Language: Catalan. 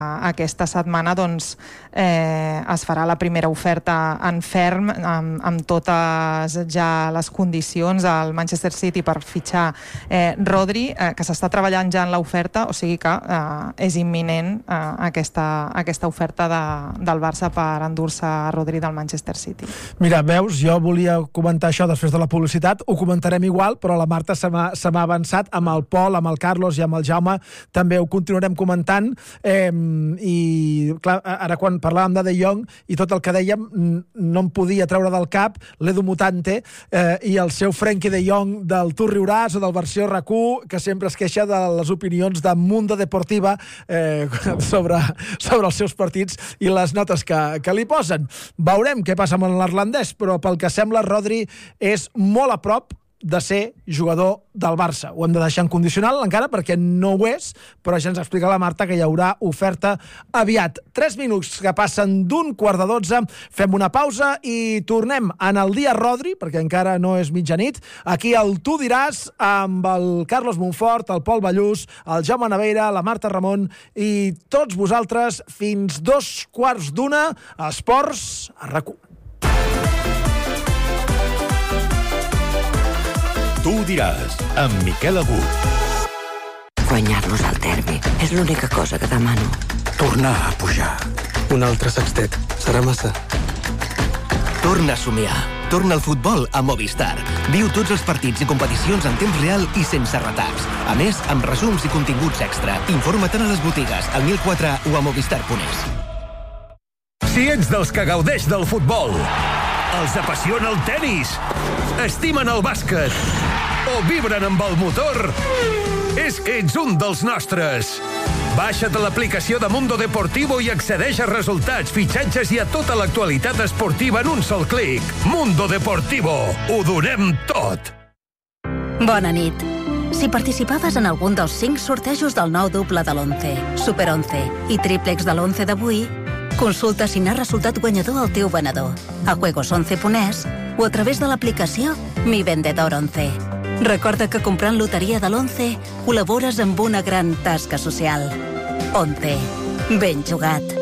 aquesta setmana es farà la primera oferta en ferm amb totes ja les condicions al Manchester City per fitxar Rodri, que s'està treballant ja en l'oferta, o sigui que és imminent aquesta oferta del Barça per endur-se Rodri del Manchester City. Mira, veus, jo volia comentar això després de la publicitat, ho comentarem igual, però la Marta se m'ha avançat, amb el Pol, amb el Carlos i amb el Jaume també ho continuarem comentant. I clar, ara quan parlàvem de Jong i tot el que dèiem no em podia treure del cap l'Edu Mutante i el seu Frenkie de Jong del Tu riuràs o del versió RAC1, que sempre es queixa de les opinions de Mundo Deportiva sobre els seus partits i les notes que li posen. Veurem què passa amb l'irlandès, però pel que sembla Rodri és molt a prop de ser jugador del Barça. Ho hem de deixar en condicional encara perquè no ho és, però ja ens explica la Marta que hi haurà oferta aviat. 3 minuts que passen d'11:45, fem una pausa i tornem en el dia Rodri, perquè encara no és mitjanit, aquí al Tu diràs amb el Carlos Monfort, el Pol Ballús, el Jaume Naveira, la Marta Ramon i tots vosaltres fins 2:15, Esports a RAC1. Tu diràs, amb Miquel Agut. Guanyar-nos al derbi és l'única cosa que demano. Tornar a pujar. Un altre sextet. Serà massa. Torna a somiar. Torna al futbol a Movistar. Viu tots els partits i competicions en temps real i sense retards. A més, amb resums i continguts extra. Informa't a les botigues, al 1004 o a movistar.es. Si ets dels que gaudeix del futbol, els apassiona el tenis, estimen el bàsquet o vibren amb el motor, és que ets un dels nostres. Baixa't l'aplicació de Mundo Deportivo i accedeix a resultats, fitxatges i a tota l'actualitat esportiva en un sol clic. Mundo Deportivo. Ho donem tot. Bona nit. Si participaves en algun dels 5 sortejos del nou doble de l'11, Super 11 i tríplex de l'11 d'avui, consulta si n'ha resultat guanyador el teu venedor a juegos11.es o a través de l'aplicació Mi Vendedor 11. Recorda que comprant loteria de l'11 col·labores amb una gran tasca social. 11. Ben jugat.